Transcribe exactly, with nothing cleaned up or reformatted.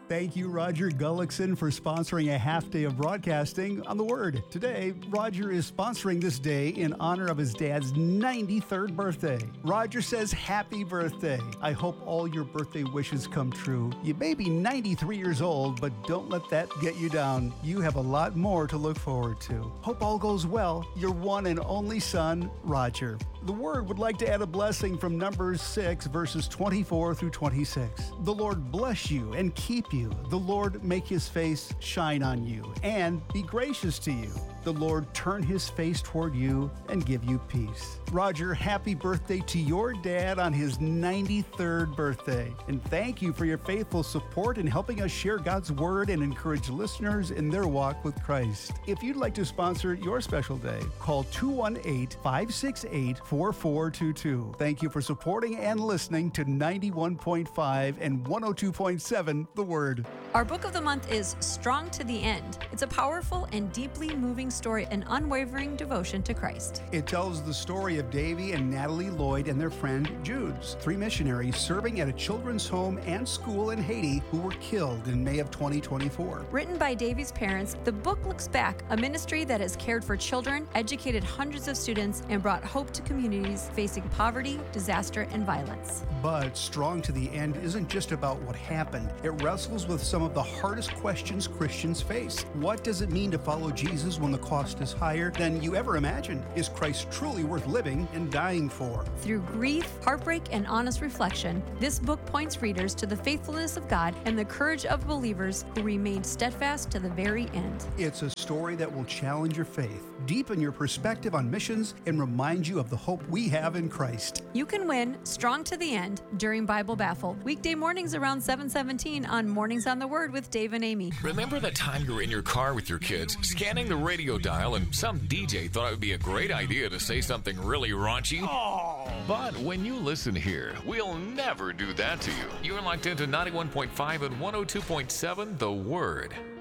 Thank you, Roger Gullickson, for sponsoring a half day of broadcasting on The Word. Today, Roger is sponsoring this day in honor of his dad's ninety-third birthday. Roger says, happy birthday. I hope all your birthday wishes come true. You may be ninety-three years old, but don't let that get you down. You have a lot more to look forward to. Hope all goes well. Your one and only son, Roger. The Word would like to add a blessing from Numbers six, verses twenty-four through twenty-six. The Lord bless you and keep you. The Lord make his face shine on you and be gracious to you. The Lord turn his face toward you and give you peace. Roger, happy birthday to your dad on his ninety-third birthday. And thank you for your faithful support in helping us share God's Word and encourage listeners in their walk with Christ. If you'd like to sponsor your special day, call two one eight, five six eight, four four two two. Thank you for supporting and listening to ninety-one point five and one oh two point seven The Word. Our book of the month is Strong to the End. It's a powerful and deeply moving story, an unwavering devotion to Christ. It tells the story of Davy and Natalie Lloyd and their friend Judes, three missionaries serving at a children's home and school in Haiti who were killed in May of twenty twenty-four. Written by Davy's parents, the book looks back, a ministry that has cared for children, educated hundreds of students, and brought hope to communities facing poverty, disaster, and violence. But Strong to the End isn't just about what happened. It wrestles with some of the hardest questions Christians face. What does it mean to follow Jesus when the cost is higher than you ever imagined? Is Christ truly worth living and dying for? Through grief, heartbreak, and honest reflection, this book points readers to the faithfulness of God and the courage of believers who remained steadfast to the very end. It's a story that will challenge your faith, deepen your perspective on missions, and remind you of the hope we have in Christ. You can win Strong to the End during Bible Baffle, weekday mornings around seven seventeen on Mornings on the Word with Dave and Amy. Remember the time you were in your car with your kids, scanning the radio dial, and some D J thought it would be a great idea to say something really raunchy? Oh. But when you listen here, we'll never do that to you. You're locked into ninety-one point five and one oh two point seven The Word.